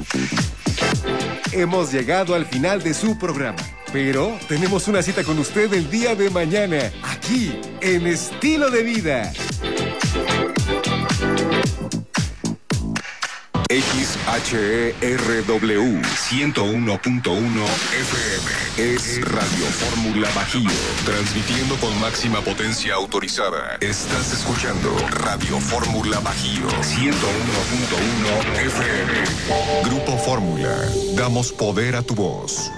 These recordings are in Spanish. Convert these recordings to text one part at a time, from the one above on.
Hemos llegado al final de su programa, pero tenemos una cita con usted el día de mañana, aquí, en Estilo de Vida. XHERW 101.1 FM es Radio Fórmula Bajío, transmitiendo con máxima potencia autorizada. Estás escuchando Radio Fórmula Bajío 101.1 FM. Grupo Fórmula, damos poder a tu voz.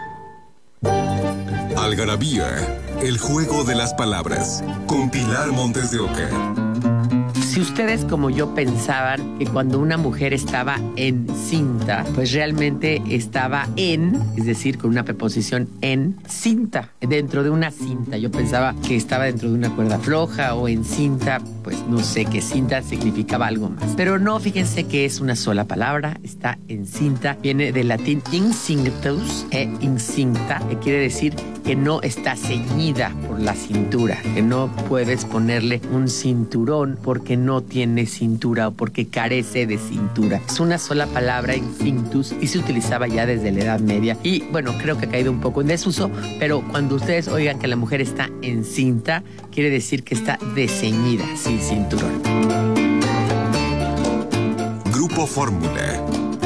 Algarabía, el juego de las palabras, con Pilar Montes de Oca. Si ustedes como yo pensaban que cuando una mujer estaba encinta, pues realmente estaba es decir, con una preposición en cinta, dentro de una cinta. Yo pensaba que estaba dentro de una cuerda floja o en cinta, pues no sé, que cinta significaba algo más. Pero no, fíjense que es una sola palabra, está encinta, viene del latín incinctus, incinta, que quiere decir que no está ceñida por la cintura, que no puedes ponerle un cinturón porque no tiene cintura o porque carece de cintura. Es una sola palabra, incintus, y se utilizaba ya desde la Edad Media. Y bueno, creo que ha caído un poco en desuso, pero cuando ustedes oigan que la mujer está encinta, quiere decir que está desceñida, sin cinturón. Grupo Fórmula.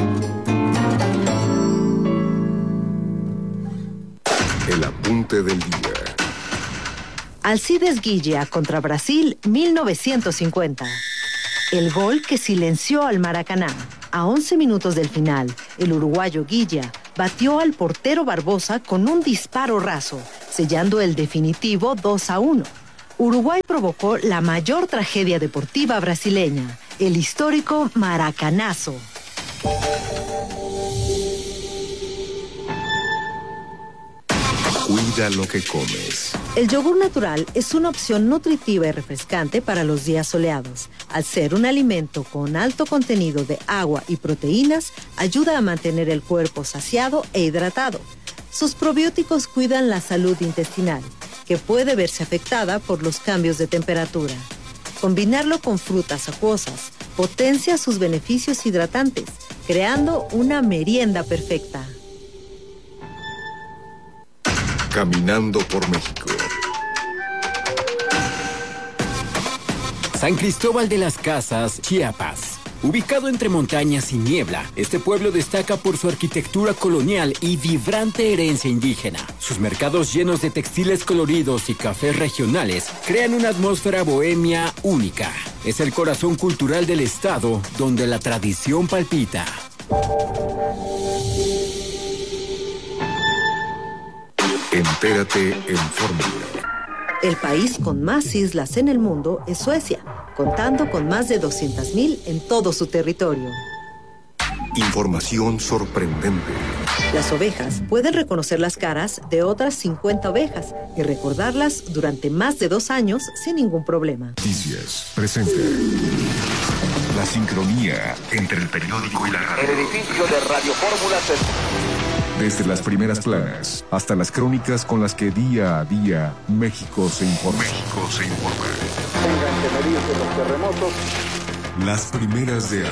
El apunte del día. Alcides Guilla contra Brasil, 1950. El gol que silenció al Maracaná. A 11 minutos del final, el uruguayo Guilla batió al portero Barbosa con un disparo raso, sellando el definitivo 2-1. Uruguay provocó la mayor tragedia deportiva brasileña, el histórico Maracanazo. Cuida lo que comes. El yogur natural es una opción nutritiva y refrescante para los días soleados. Al ser un alimento con alto contenido de agua y proteínas, ayuda a mantener el cuerpo saciado e hidratado. Sus probióticos cuidan la salud intestinal, que puede verse afectada por los cambios de temperatura. Combinarlo con frutas acuosas potencia sus beneficios hidratantes, creando una merienda perfecta. Caminando por México. San Cristóbal de las Casas, Chiapas. Ubicado entre montañas y niebla, este pueblo destaca por su arquitectura colonial y vibrante herencia indígena. Sus mercados llenos de textiles coloridos y cafés regionales crean una atmósfera bohemia única. Es el corazón cultural del estado, donde la tradición palpita. Entérate en Fórmula. El país con más islas en el mundo es Suecia, contando con más de 200,000 en todo su territorio. Información sorprendente. Las ovejas pueden reconocer las caras de otras 50 ovejas y recordarlas durante más de 2 años sin ningún problema. Noticias presenta la sincronía entre el periódico y la radio. El edificio de Radio Fórmula Desde las primeras planas hasta las crónicas con las que día a día México se informa. Tengan que medirse los terremotos. Las primeras de año.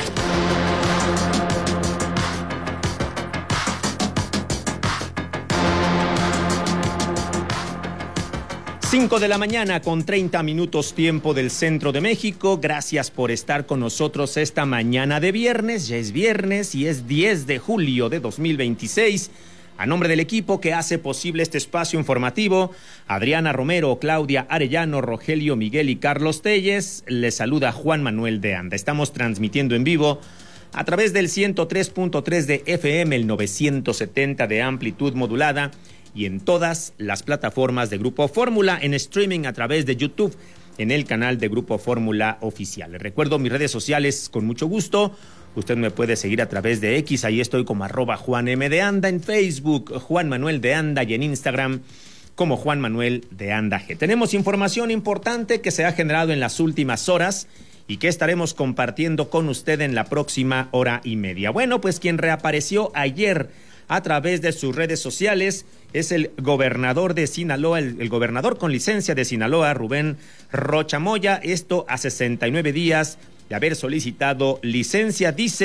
5 de la mañana con 30 minutos tiempo del centro de México. Gracias por estar con nosotros esta mañana de viernes. Ya es viernes y es 10 de julio de 2026. A nombre del equipo que hace posible este espacio informativo, Adriana Romero, Claudia Arellano, Rogelio Miguel y Carlos Telles, les saluda Juan Manuel de Anda. Estamos transmitiendo en vivo a través del 103.3 de FM, el 970 de amplitud modulada y en todas las plataformas de Grupo Fórmula, en streaming a través de YouTube, en el canal de Grupo Fórmula Oficial. Les recuerdo mis redes sociales con mucho gusto. Usted me puede seguir a través de X, ahí estoy como @JuanM_de_Anda, en Facebook Juan Manuel de Anda y en Instagram como Juan Manuel de Anda G. Tenemos información importante que se ha generado en las últimas horas y que estaremos compartiendo con usted en la próxima hora y media. Bueno, pues quien reapareció ayer a través de sus redes sociales es el gobernador de Sinaloa, el gobernador con licencia de Sinaloa, Rubén Rocha Moya. Esto a 69 días de haber solicitado licencia. Dice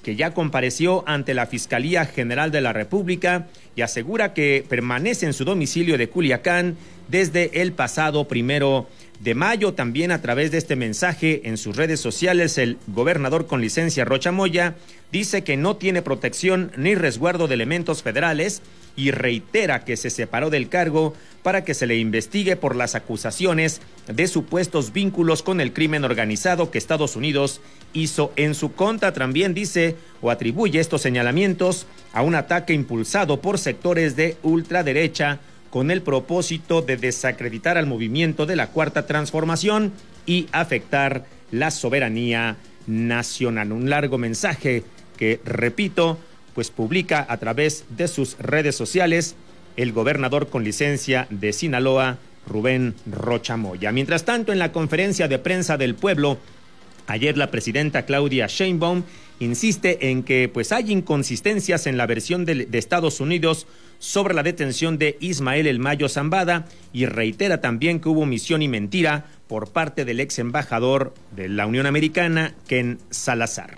que ya compareció ante la Fiscalía General de la República y asegura que permanece en su domicilio de Culiacán desde el pasado 1 de mayo. También a través de este mensaje en sus redes sociales, el gobernador con licencia Rocha Moya dice que no tiene protección ni resguardo de elementos federales y reitera que se separó del cargo para que se le investigue por las acusaciones de supuestos vínculos con el crimen organizado que Estados Unidos hizo en su contra. También dice o atribuye estos señalamientos a un ataque impulsado por sectores de ultraderecha con el propósito de desacreditar al movimiento de la Cuarta Transformación y afectar la soberanía nacional. Un largo mensaje que, repito, pues publica a través de sus redes sociales el gobernador con licencia de Sinaloa, Rubén Rocha Moya. Mientras tanto, en la conferencia de prensa del pueblo, ayer la presidenta Claudia Sheinbaum insiste en que pues hay inconsistencias en la versión de Estados Unidos sobre la detención de Ismael El Mayo Zambada y reitera también que hubo omisión y mentira por parte del ex embajador de la Unión Americana, Ken Salazar.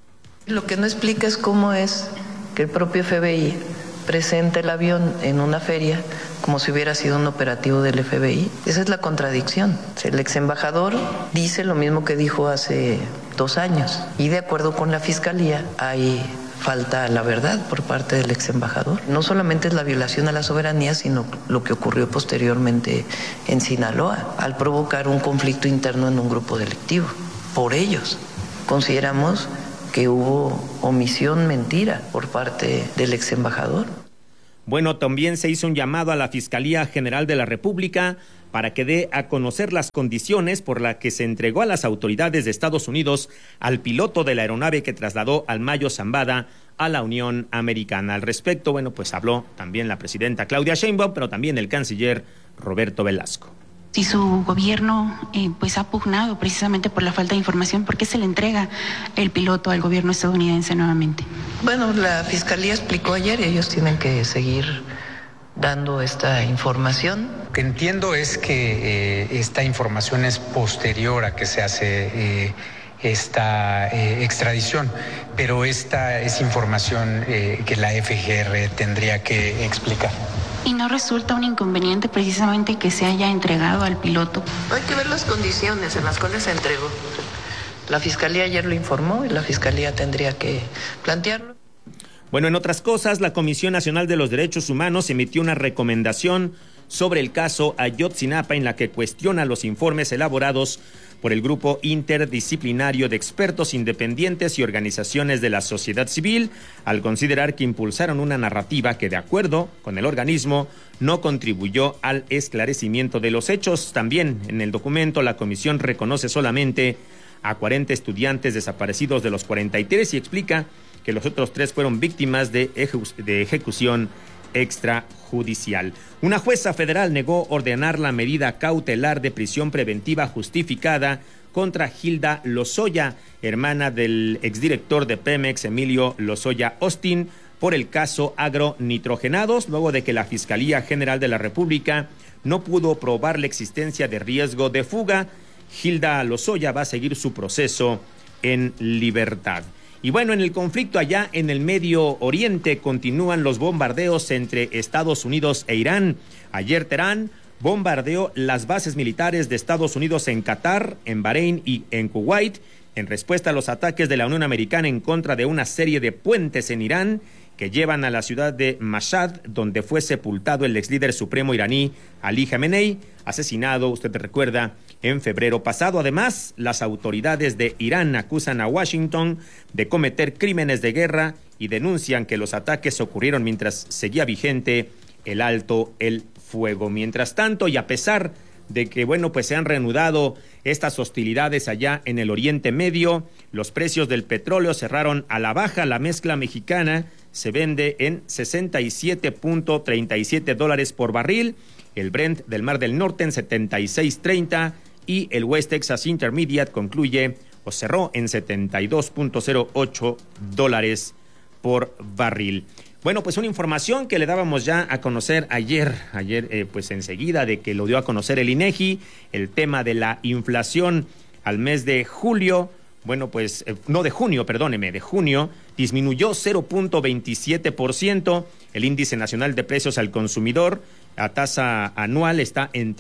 Lo que no explica es cómo es que el propio FBI presenta el avión en una feria como si hubiera sido un operativo del FBI. Esa es la contradicción. El ex embajador dice lo mismo que dijo hace 2 años y de acuerdo con la fiscalía hay falta a la verdad por parte del ex embajador. No solamente es la violación a la soberanía, sino lo que ocurrió posteriormente en Sinaloa, al provocar un conflicto interno en un grupo delictivo. Por ellos, consideramos que hubo omisión, mentira por parte del ex embajador. Bueno, también se hizo un llamado a la Fiscalía General de la República para que dé a conocer las condiciones por las que se entregó a las autoridades de Estados Unidos al piloto de la aeronave que trasladó al Mayo Zambada a la Unión Americana. Al respecto, bueno, pues habló también la presidenta Claudia Sheinbaum, pero también el canciller Roberto Velasco. Si su gobierno pues ha pugnado precisamente por la falta de información, ¿por qué se le entrega el piloto al gobierno estadounidense nuevamente? Bueno, la Fiscalía explicó ayer y ellos tienen que seguir dando esta información. Lo que entiendo es que esta información es posterior a que se hace esta extradición, pero esta es información que la FGR tendría que explicar. ¿Y no resulta un inconveniente precisamente que se haya entregado al piloto? Hay que ver las condiciones en las cuales se entregó. La Fiscalía ayer lo informó y la Fiscalía tendría que plantearlo. Bueno, en otras cosas, la Comisión Nacional de los Derechos Humanos emitió una recomendación sobre el caso Ayotzinapa en la que cuestiona los informes elaborados por el Grupo Interdisciplinario de Expertos Independientes y Organizaciones de la Sociedad Civil, al considerar que impulsaron una narrativa que, de acuerdo con el organismo, no contribuyó al esclarecimiento de los hechos. También en el documento la comisión reconoce solamente a 40 estudiantes desaparecidos de los 43 y explica que los otros 3 fueron víctimas de ejecución extrajudicial. Una jueza federal negó ordenar la medida cautelar de prisión preventiva justificada contra Hilda Lozoya, hermana del exdirector de Pemex, Emilio Lozoya Austin, por el caso agronitrogenados, luego de que la Fiscalía General de la República no pudo probar la existencia de riesgo de fuga. Hilda Lozoya va a seguir su proceso en libertad. Y bueno, en el conflicto allá en el Medio Oriente continúan los bombardeos entre Estados Unidos e Irán. Ayer Teherán bombardeó las bases militares de Estados Unidos en Qatar, en Bahrein y en Kuwait, en respuesta a los ataques de la Unión Americana en contra de una serie de puentes en Irán que llevan a la ciudad de Mashhad, donde fue sepultado el ex líder supremo iraní Ali Khamenei, asesinado, usted recuerda, en febrero pasado. Además, las autoridades de Irán acusan a Washington de cometer crímenes de guerra y denuncian que los ataques ocurrieron mientras seguía vigente el alto el fuego. Mientras tanto, y a pesar de que, bueno, pues se han reanudado estas hostilidades allá en el Oriente Medio, los precios del petróleo cerraron a la baja. La mezcla mexicana se vende en $67.37 por barril, el Brent del Mar del Norte en 76.30 y el West Texas Intermediate concluye o cerró en $72.08 por barril. Bueno, pues una información que le dábamos ya a conocer ayer pues enseguida de que lo dio a conocer el INEGI, el tema de la inflación al mes de julio. bueno, pues, de junio disminuyó 0.27%. El índice nacional de precios al consumidor, a tasa anual, está en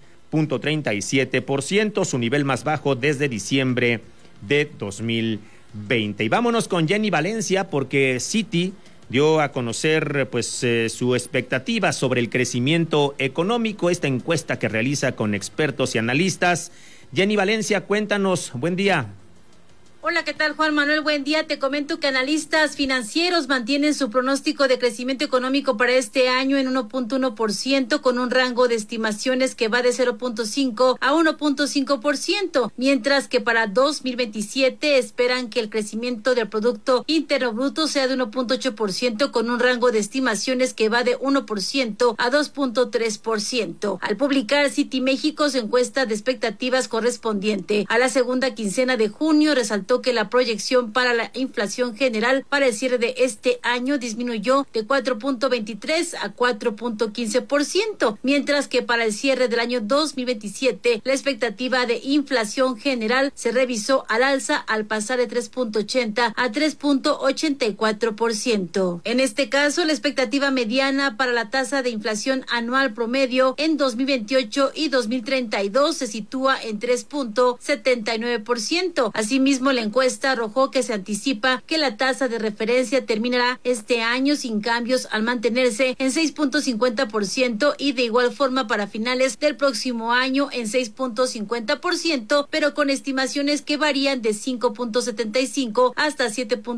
3.37%, su nivel más bajo desde diciembre de 2020. Y vámonos con Jenny Valencia, porque Citi dio a conocer su expectativa sobre el crecimiento económico, esta encuesta que realiza con expertos y analistas. Jenny Valencia, cuéntanos, buen día. Hola, ¿qué tal, Juan Manuel? Buen día. Te comento que analistas financieros mantienen su pronóstico de crecimiento económico para este año en 1.1%, con un rango de estimaciones que va de 0.5 a 1.5%, mientras que para 2027 esperan que el crecimiento del Producto Interno Bruto sea de 1.8%, con un rango de estimaciones que va de 1% a 2.3%. Al publicar Citi México su encuesta de expectativas correspondiente a la segunda quincena de junio, resaltó que la proyección para la inflación general para el cierre de este año disminuyó de 4.23 a 4.15%, mientras que para el cierre del año 2027 la expectativa de inflación general se revisó al alza al pasar de 3.80 a 3.84%. En este caso, la expectativa mediana para la tasa de inflación anual promedio en 2028 y 2032 se sitúa en 3.79%. Asimismo, la encuesta arrojó que se anticipa que la tasa de referencia terminará este año sin cambios al mantenerse en 6.50% y de igual forma para finales del próximo año en 6.50%, pero con estimaciones que varían de 5.75 hasta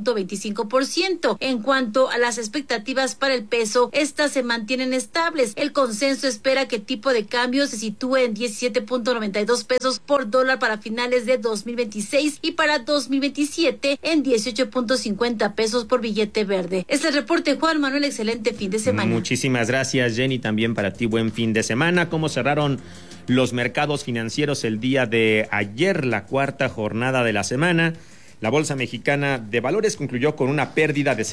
7.25%. En cuanto a las expectativas para el peso, estas se mantienen estables. El consenso espera que el tipo de cambio se sitúe en 17.92 pesos por dólar para finales de 2026 y para 2027 en 18.50 pesos por billete verde. Este es el reporte, Juan Manuel. Excelente fin de semana. Muchísimas gracias, Jenny. También para ti, buen fin de semana. ¿Cómo cerraron los mercados financieros el día de ayer, la cuarta jornada de la semana? La Bolsa Mexicana de Valores concluyó con una pérdida de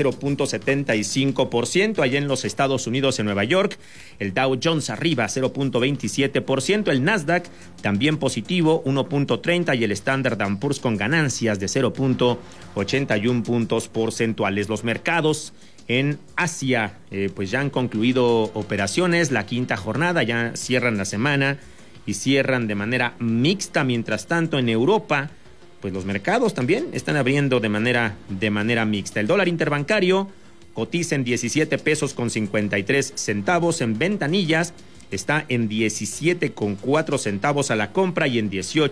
0.75% allá en los Estados Unidos, en Nueva York. El Dow Jones arriba 0.27%, el Nasdaq también positivo 1.30% y el Standard & Poor's con ganancias de 0.81 puntos porcentuales. Los mercados en Asia pues ya han concluido operaciones, la quinta jornada, ya cierran la semana y cierran de manera mixta. Mientras tanto, en Europa, pues los mercados también están abriendo de manera mixta. El dólar interbancario cotiza en 17 pesos con 53 centavos. En ventanillas está en 17,4 centavos a la compra y en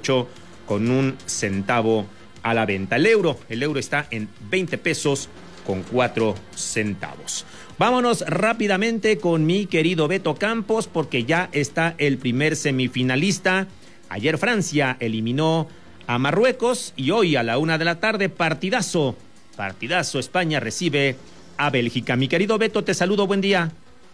18,1 centavo a la venta. El euro está en 20 pesos con 4 centavos. Vámonos rápidamente con mi querido Beto Campos, porque ya está el primer semifinalista. Ayer Francia eliminó a Marruecos y hoy a la 1:00 p.m, partidazo. España recibe a Bélgica. Mi querido Beto, te saludo, buen día.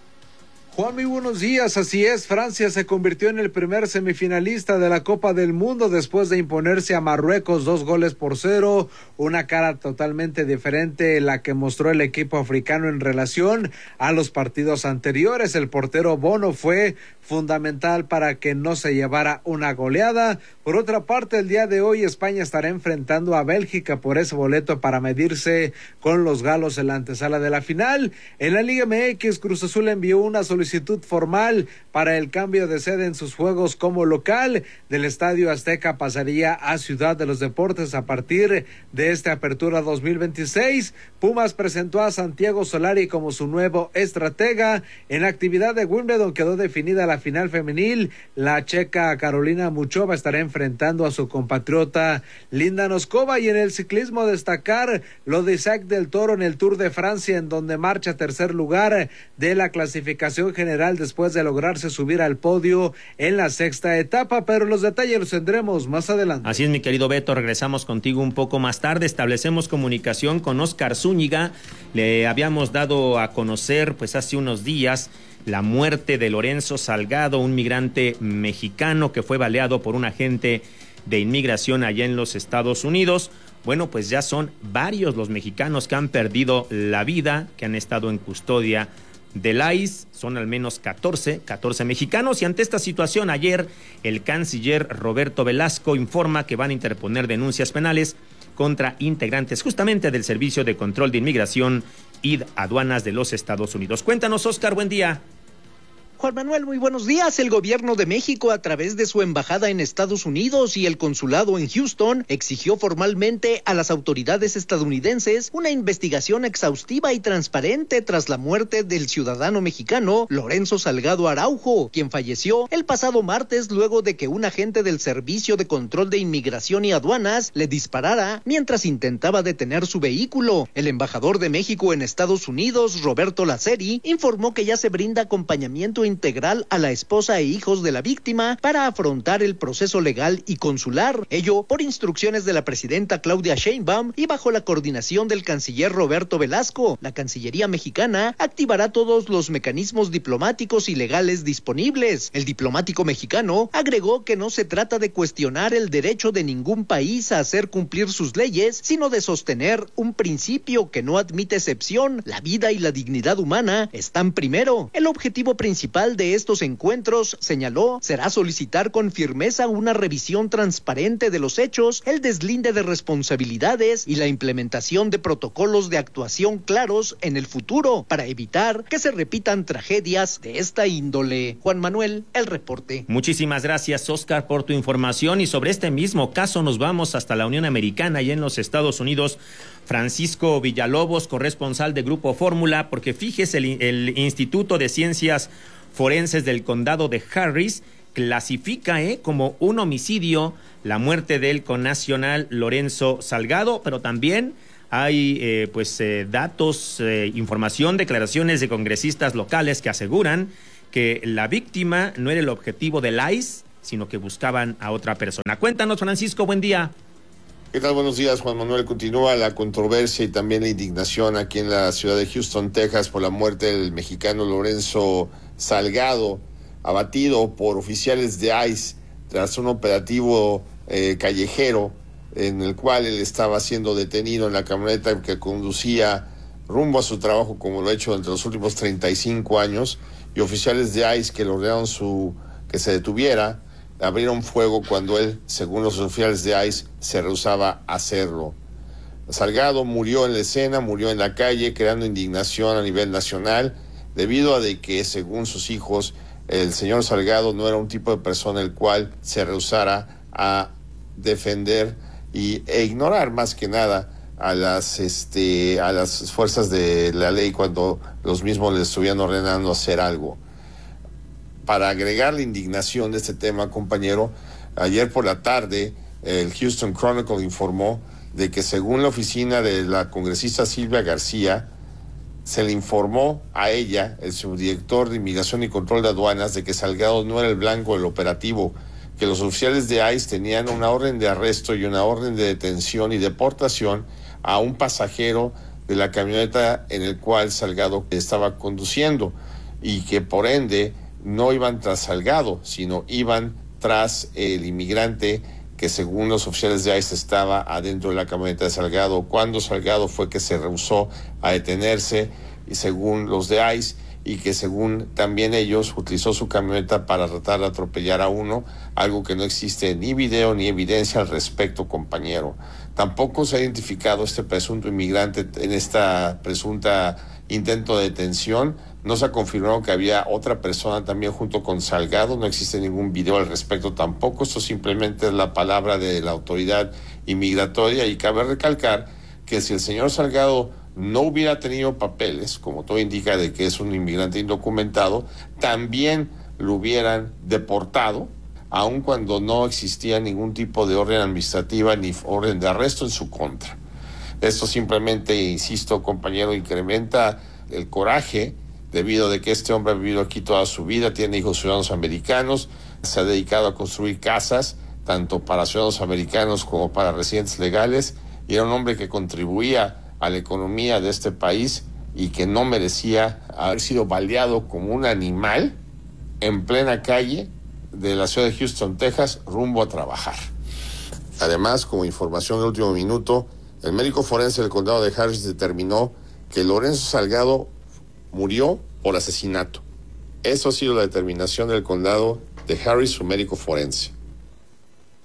Juan, muy buenos días. Así es, Francia se convirtió en el primer semifinalista de la Copa del Mundo después de imponerse a Marruecos 2-0, una cara totalmente diferente la que mostró el equipo africano en relación a los partidos anteriores. El portero Bono fue fundamental para que no se llevara una goleada. Por otra parte, el día de hoy España estará enfrentando a Bélgica por ese boleto para medirse con los galos en la antesala de la final. En la Liga MX, Cruz Azul envió una solicitud formal para el cambio de sede en sus juegos como local. Del Estadio Azteca pasaría a Ciudad de los Deportes a partir de esta apertura 2026. Pumas presentó a Santiago Solari como su nuevo estratega. En la actividad de Wimbledon quedó definida la final femenil. La checa Carolina Muchova estará enfrentando a su compatriota Linda Noskova. Y en el ciclismo destacar lo de Isaac del Toro en el Tour de Francia, en donde marcha tercer lugar de la clasificación general después de lograrse subir al podio en la sexta etapa, pero los detalles los tendremos más adelante. Así es, mi querido Beto, regresamos contigo un poco más tarde. Establecemos comunicación con Óscar Zúñiga. Le habíamos dado a conocer pues hace unos días la muerte de Lorenzo Salgado, un migrante mexicano que fue baleado por un agente de inmigración allá en los Estados Unidos. Bueno, pues ya son varios los mexicanos que han perdido la vida, que han estado en custodia del ICE. Son al menos 14 mexicanos, y ante esta situación ayer el canciller Roberto Velasco informa que van a interponer denuncias penales contra integrantes justamente del Servicio de Control de Inmigración y Aduanas de los Estados Unidos. Cuéntanos, Oscar, buen día. Juan Manuel, muy buenos días. El gobierno de México, a través de su embajada en Estados Unidos y el consulado en Houston, exigió formalmente a las autoridades estadounidenses una investigación exhaustiva y transparente tras la muerte del ciudadano mexicano Lorenzo Salgado Araujo, quien falleció el pasado martes luego de que un agente del Servicio de Control de Inmigración y Aduanas le disparara mientras intentaba detener su vehículo. El embajador de México en Estados Unidos, Roberto Laceri, informó que ya se brinda acompañamiento integral a la esposa e hijos de la víctima para afrontar el proceso legal y consular, ello por instrucciones de la presidenta Claudia Sheinbaum y bajo la coordinación del canciller Roberto Velasco. La Cancillería mexicana activará todos los mecanismos diplomáticos y legales disponibles. El diplomático mexicano agregó que no se trata de cuestionar el derecho de ningún país a hacer cumplir sus leyes, sino de sostener un principio que no admite excepción: la vida y la dignidad humana están primero. El objetivo principal de estos encuentros, señaló, será solicitar con firmeza una revisión transparente de los hechos, el deslinde de responsabilidades y la implementación de protocolos de actuación claros en el futuro para evitar que se repitan tragedias de esta índole. Juan Manuel, el reporte. Muchísimas gracias, Oscar, por tu información. Y sobre este mismo caso nos vamos hasta la Unión Americana y en los Estados Unidos. Francisco Villalobos, corresponsal de Grupo Fórmula, porque fíjese, el Instituto de Ciencias Forenses del Condado de Harris clasifica como un homicidio la muerte del connacional Lorenzo Salgado, pero también hay datos, información, declaraciones de congresistas locales que aseguran que la víctima no era el objetivo del ICE, sino que buscaban a otra persona. Cuéntanos, Francisco, buen día. ¿Qué tal? Buenos días, Juan Manuel. Continúa la controversia y también la indignación aquí en la ciudad de Houston, Texas, por la muerte del mexicano Lorenzo Salgado, abatido por oficiales de ICE tras un operativo callejero en el cual él estaba siendo detenido en la camioneta que conducía rumbo a su trabajo, como lo ha hecho entre los últimos 35 años, y oficiales de ICE que le ordenaron que se detuviera, abrieron fuego cuando él, según los oficiales de ICE, se rehusaba a hacerlo. Salgado murió en la escena, murió en la calle, creando indignación a nivel nacional, debido a de que, según sus hijos, el señor Salgado no era un tipo de persona el cual se rehusara a defender e ignorar más que nada a las fuerzas de la ley cuando los mismos le estuvieran ordenando hacer algo. Para agregar la indignación de este tema, compañero, ayer por la tarde el Houston Chronicle informó de que, según la oficina de la congresista Silvia García, se le informó a ella, el subdirector de Inmigración y Control de Aduanas, de que Salgado no era el blanco del operativo, que los oficiales de ICE tenían una orden de arresto y una orden de detención y deportación a un pasajero de la camioneta en el cual Salgado estaba conduciendo, y que por ende no iban tras Salgado, sino iban tras el inmigrante que, según los oficiales de ICE, estaba adentro de la camioneta de Salgado, cuando Salgado fue que se rehusó a detenerse, y según los de ICE, y que según también ellos utilizó su camioneta para tratar de atropellar a uno, algo que no existe ni video ni evidencia al respecto, compañero. Tampoco se ha identificado este presunto inmigrante en esta presunta intento de detención. No se ha confirmado que había otra persona también junto con Salgado, no existe ningún video al respecto tampoco. Esto simplemente es la palabra de la autoridad inmigratoria, y cabe recalcar que si el señor Salgado no hubiera tenido papeles, como todo indica de que es un inmigrante indocumentado, también lo hubieran deportado, aun cuando no existía ningún tipo de orden administrativa ni orden de arresto en su contra. Esto simplemente, insisto, compañero, incrementa el coraje, debido a que este hombre ha vivido aquí toda su vida, tiene hijos ciudadanos americanos, se ha dedicado a construir casas, tanto para ciudadanos americanos como para residentes legales, y era un hombre que contribuía a la economía de este país y que no merecía haber sido baleado como un animal en plena calle de la ciudad de Houston, Texas, rumbo a trabajar. Además, como información de último minuto, el médico forense del condado de Harris determinó que Lorenzo Salgado murió por asesinato. Eso ha sido la determinación del condado de Harris, su médico forense.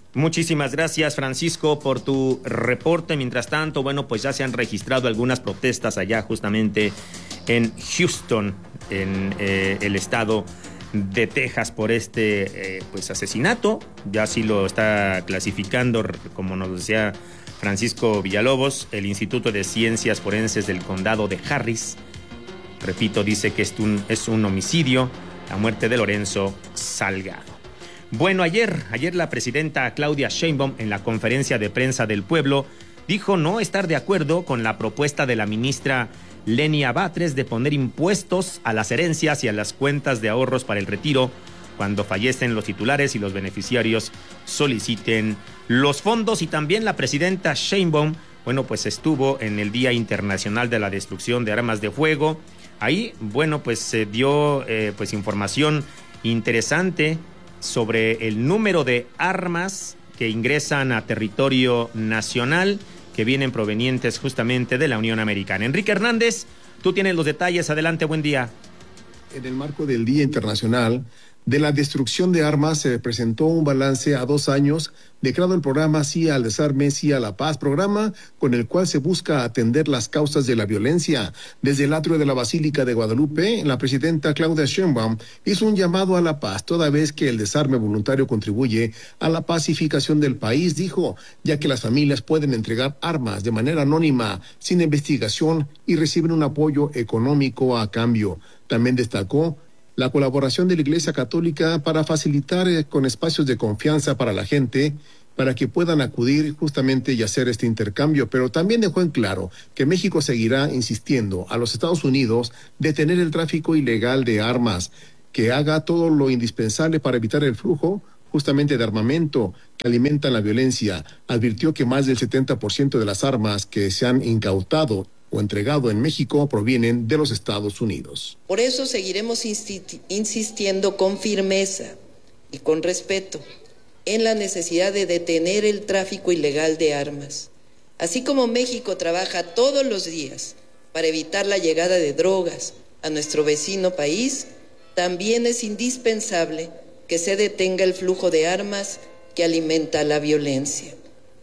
Muchísimas gracias, Francisco, por tu reporte. Mientras tanto, bueno, pues ya se han registrado algunas protestas allá justamente en Houston, en el estado de Texas, por este pues asesinato. Ya sí lo está clasificando, como nos decía Francisco Villalobos, el Instituto de Ciencias Forenses del Condado de Harris. Repito, dice que es un homicidio, la muerte de Lorenzo Salgado. Bueno, ayer la presidenta Claudia Sheinbaum, en la conferencia de prensa del pueblo, dijo no estar de acuerdo con la propuesta de la ministra Lenia Batres de poner impuestos a las herencias y a las cuentas de ahorros para el retiro cuando fallecen los titulares y los beneficiarios soliciten los fondos. Y también la presidenta Sheinbaum, bueno, pues estuvo en el Día Internacional de la Destrucción de Armas de Fuego. Ahí, bueno, pues se dio pues información interesante sobre el número de armas que ingresan a territorio nacional, que vienen provenientes justamente de la Unión Americana. Enrique Hernández, tú tienes los detalles. Adelante, buen día. En el marco del Día Internacional de la Destrucción de Armas se presentó un balance a 2 años declarado el programa Sí al Desarme, Sí a la Paz, programa con el cual se busca atender las causas de la violencia. Desde el atrio de la Basílica de Guadalupe, la presidenta Claudia Sheinbaum hizo un llamado a la paz, toda vez que el desarme voluntario contribuye a la pacificación del país, dijo, ya que las familias pueden entregar armas de manera anónima, sin investigación, y reciben un apoyo económico a cambio. También destacó la colaboración de la Iglesia Católica para facilitar con espacios de confianza para la gente, para que puedan acudir justamente y hacer este intercambio, pero también dejó en claro que México seguirá insistiendo a los Estados Unidos detener el tráfico ilegal de armas, que haga todo lo indispensable para evitar el flujo justamente de armamento que alimentan la violencia. Advirtió que más del 70% de las armas que se han incautado o entregado en México provienen de los Estados Unidos. Por eso seguiremos insistiendo con firmeza y con respeto en la necesidad de detener el tráfico ilegal de armas. Así como México trabaja todos los días para evitar la llegada de drogas a nuestro vecino país, también es indispensable que se detenga el flujo de armas que alimenta la violencia.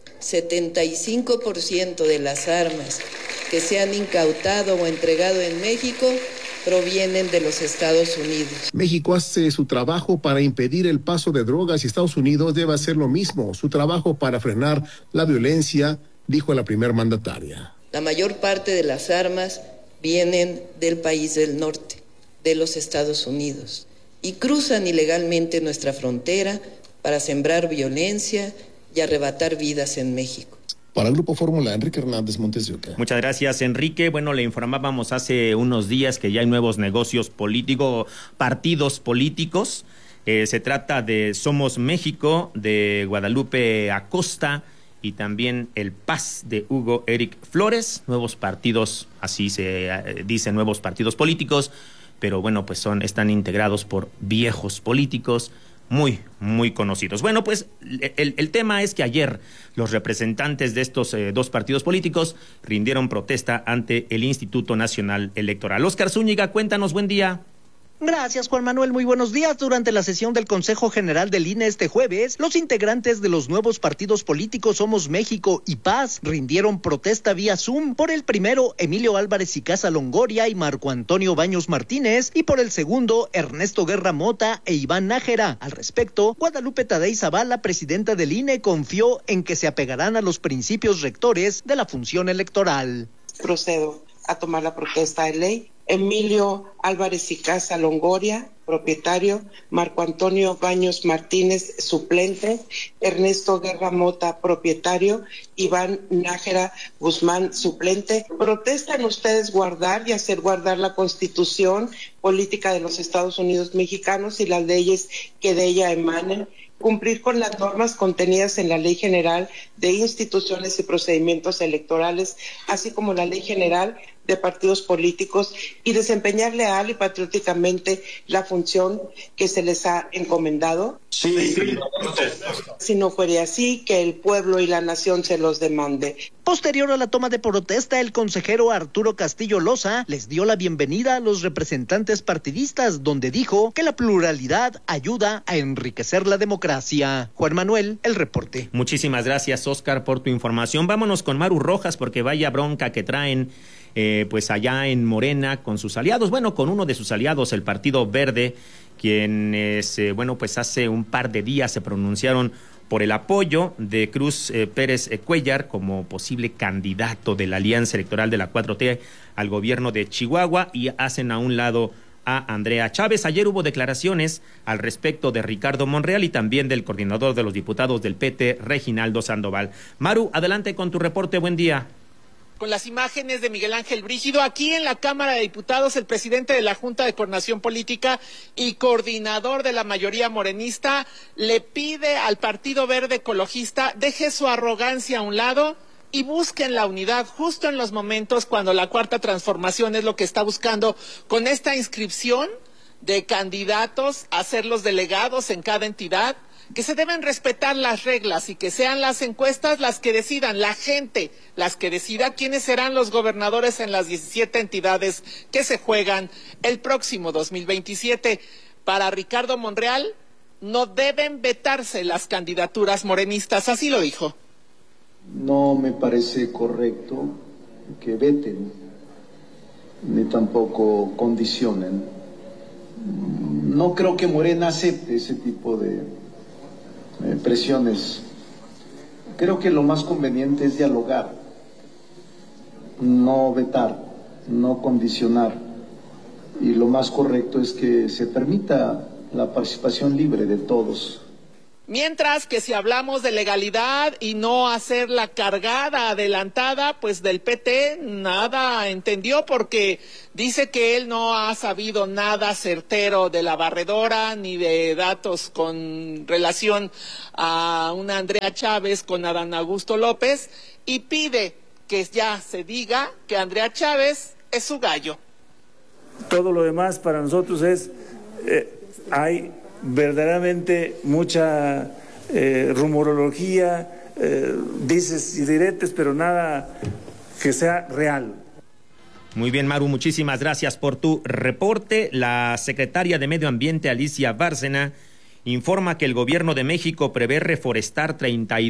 75% de las armas que se han incautado o entregado en México provienen de los Estados Unidos. México hace su trabajo para impedir el paso de drogas y Estados Unidos debe hacer lo mismo, su trabajo para frenar la violencia, dijo la primer mandataria. La mayor parte de las armas vienen del país del norte, de los Estados Unidos, y cruzan ilegalmente nuestra frontera para sembrar violencia y arrebatar vidas en México. Para el Grupo Fórmula, Enrique Hernández, Montes de Oca. Muchas gracias, Enrique. Bueno, le informábamos hace unos días que ya hay nuevos negocios políticos, partidos políticos. Se trata de Somos México, de Guadalupe Acosta, y también el Paz de Hugo Eric Flores. Nuevos partidos, así se dicen, nuevos partidos políticos, pero bueno, pues están integrados por viejos políticos muy, muy conocidos. Bueno, pues el tema es que ayer los representantes de estos 2 partidos políticos rindieron protesta ante el Instituto Nacional Electoral. Óscar Zúñiga, cuéntanos, buen día. Gracias, Juan Manuel. Muy buenos días. Durante la sesión del Consejo General del INE este jueves, los integrantes de los nuevos partidos políticos Somos México y Paz rindieron protesta vía Zoom. Por el primero, Emilio Álvarez y Casa Longoria y Marco Antonio Baños Martínez, y por el segundo, Ernesto Guerra Mota e Iván Nájera. Al respecto, Guadalupe Tadei Zavala, presidenta del INE, confió en que se apegarán a los principios rectores de la función electoral. Procedo a tomar la protesta de ley. Emilio Álvarez y Casa Longoria, propietario, Marco Antonio Baños Martínez, suplente, Ernesto Guerra Mota, propietario, Iván Nájera Guzmán, suplente. Protestan ustedes guardar y hacer guardar la Constitución política de los Estados Unidos mexicanos y las leyes que de ella emanen, cumplir con las normas contenidas en la Ley General de Instituciones y Procedimientos Electorales, así como la Ley General de partidos políticos y desempeñar leal y patrióticamente la función que se les ha encomendado? Sí. Si no fuera así, que el pueblo y la nación se los demande. Posterior a la toma de protesta, el consejero Arturo Castillo Loza les dio la bienvenida a los representantes partidistas, donde dijo que la pluralidad ayuda a enriquecer la democracia. Juan Manuel, el reporte. Muchísimas gracias, Oscar, por tu información. Vámonos con Maru Rojas, porque vaya bronca que traen pues allá en Morena con sus aliados, bueno, con uno de sus aliados, el Partido Verde, quienes, pues hace un par de días se pronunciaron por el apoyo de Cruz Pérez Cuellar como posible candidato de la Alianza Electoral de la 4T al gobierno de Chihuahua y hacen a un lado a Andrea Chávez. Ayer hubo declaraciones al respecto de Ricardo Monreal y también del coordinador de los diputados del PT, Reginaldo Sandoval. Maru, adelante con tu reporte, buen día. Con las imágenes de Miguel Ángel Brígido, aquí en la Cámara de Diputados, el presidente de la Junta de Coordinación Política y coordinador de la mayoría morenista le pide al Partido Verde Ecologista deje su arrogancia a un lado y busquen la unidad justo en los momentos cuando la Cuarta Transformación es lo que está buscando con esta inscripción de candidatos a ser los delegados en cada entidad, que se deben respetar las reglas y que sean las encuestas las que decidan, la gente las que decida quiénes serán los gobernadores en las 17 entidades que se juegan el próximo 2027. Para Ricardo Monreal, no deben vetarse las candidaturas morenistas, así lo dijo. No me parece correcto que veten, ni tampoco condicionen. No creo que Morena acepte ese tipo de presiones. Creo que lo más conveniente es dialogar, no vetar, no condicionar, y lo más correcto es que se permita la participación libre de todos. Mientras que si hablamos de legalidad y no hacer la cargada adelantada, pues del PT nada entendió, porque dice que él no ha sabido nada certero de la barredora ni de datos con relación a una Andrea Chávez con Adán Augusto López, y pide que ya se diga que Andrea Chávez es su gallo. Todo lo demás para nosotros es, hay verdaderamente mucha rumorología, dices y diretes, pero nada que sea real. Muy bien, Maru, muchísimas gracias por tu reporte. La secretaria de Medio Ambiente, Alicia Bárcena, informa que el gobierno de México prevé reforestar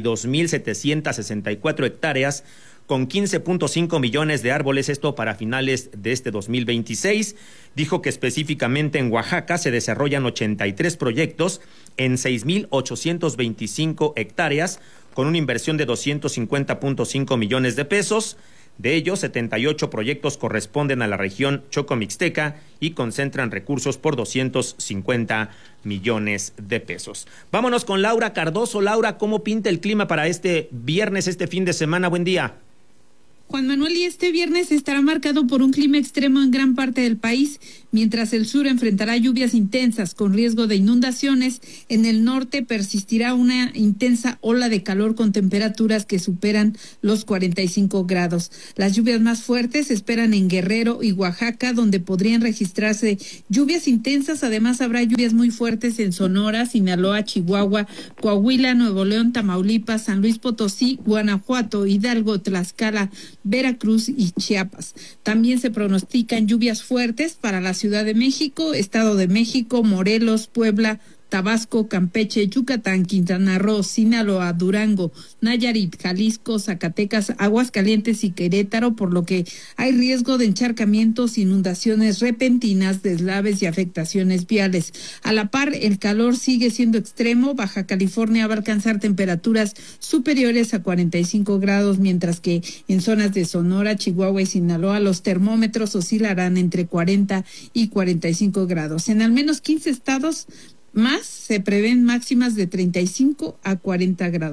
32,764 hectáreas con 15.5 millones de árboles, esto para finales de este 2026. Dijo que específicamente en Oaxaca se desarrollan 83 proyectos en 6,825 hectáreas con una inversión de 250.5 millones de pesos. De ellos, 78 proyectos corresponden a la región Choco-Mixteca y concentran recursos por 250 millones de pesos. Vámonos con Laura Cardoso. Laura, ¿cómo pinta el clima para este viernes, este fin de semana? Buen día. Juan Manuel, y este viernes estará marcado por un clima extremo en gran parte del país, mientras el sur enfrentará lluvias intensas con riesgo de inundaciones. En el norte persistirá una intensa ola de calor con temperaturas que superan los 45 grados. Las lluvias más fuertes se esperan en Guerrero y Oaxaca, donde podrían registrarse lluvias intensas. Además, habrá lluvias muy fuertes en Sonora, Sinaloa, Chihuahua, Coahuila, Nuevo León, Tamaulipas, San Luis Potosí, Guanajuato, Hidalgo, Tlaxcala, Veracruz y Chiapas. También se pronostican lluvias fuertes para la Ciudad de México, Estado de México, Morelos, Puebla, Tabasco, Campeche, Yucatán, Quintana Roo, Sinaloa, Durango, Nayarit, Jalisco, Zacatecas, Aguascalientes y Querétaro, por lo que hay riesgo de encharcamientos, inundaciones repentinas, deslaves y afectaciones viales. A la par, el calor sigue siendo extremo. Baja California va a alcanzar temperaturas superiores a 45 grados, mientras que en zonas de Sonora, Chihuahua y Sinaloa los termómetros oscilarán entre 40 y 45 grados. En al menos 15 estados más se prevén máximas de 35 a 40 grados.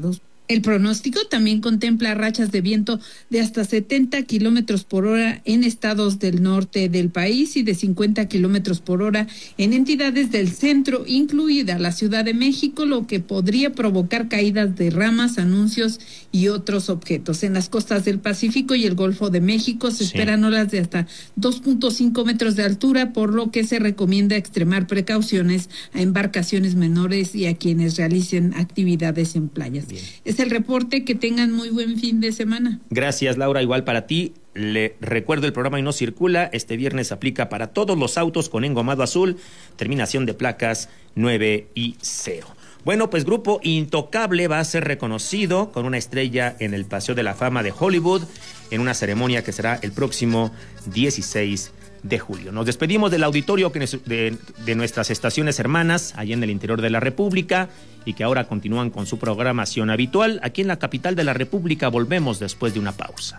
El pronóstico también contempla rachas de viento de hasta 70 kilómetros por hora en estados del norte del país y de 50 kilómetros por hora en entidades del centro, incluida la Ciudad de México, lo que podría provocar caídas de ramas, anuncios y otros objetos. En las costas del Pacífico y el Golfo de México se esperan olas de hasta 2.5 metros de altura, por lo que se recomienda extremar precauciones a embarcaciones menores y a quienes realicen actividades en playas. Bien. Es el reporte, que tengan muy buen fin de semana. Gracias, Laura, igual para ti. Le recuerdo, el programa Y No Circula este viernes aplica para todos los autos con engomado azul, terminación de placas 9 y 0. Bueno, pues Grupo Intocable va a ser reconocido con una estrella en el Paseo de la Fama de Hollywood en una ceremonia que será el próximo 16 de julio. Nos despedimos del auditorio de nuestras estaciones hermanas allá en el interior de la República y que ahora continúan con su programación habitual. Aquí en la capital de la República volvemos después de una pausa.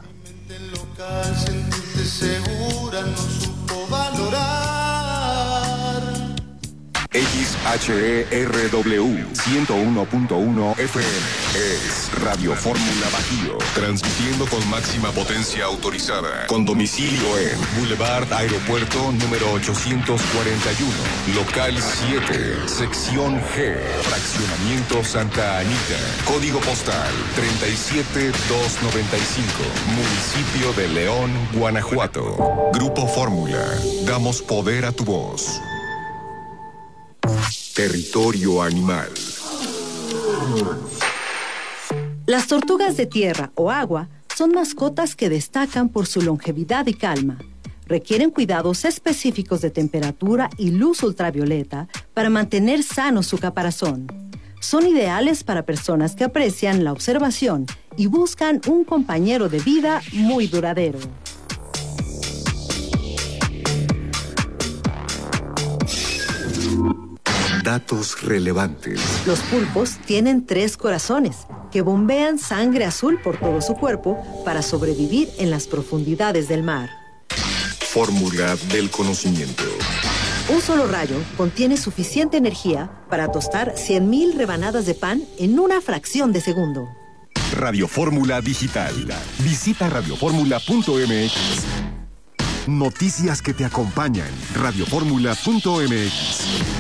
XHERW 101.1 FM es Radio Fórmula Bajío, transmitiendo con máxima potencia autorizada, con domicilio en Boulevard Aeropuerto número 841, local 7, sección G, fraccionamiento Santa Anita, código postal 37295, municipio de León, Guanajuato. Grupo Fórmula, damos poder a tu voz. Territorio animal. Las tortugas de tierra o agua son mascotas que destacan por su longevidad y calma. Requieren cuidados específicos de temperatura y luz ultravioleta para mantener sano su caparazón. Son ideales para personas que aprecian la observación y buscan un compañero de vida muy duradero. Datos relevantes. Los pulpos tienen 3 corazones que bombean sangre azul por todo su cuerpo para sobrevivir en las profundidades del mar. Fórmula del conocimiento. Un solo rayo contiene suficiente energía para tostar 100,000 rebanadas de pan en una fracción de segundo. Radio Fórmula Digital. Visita radioformula.mx. Noticias que te acompañan. Radioformula.mx.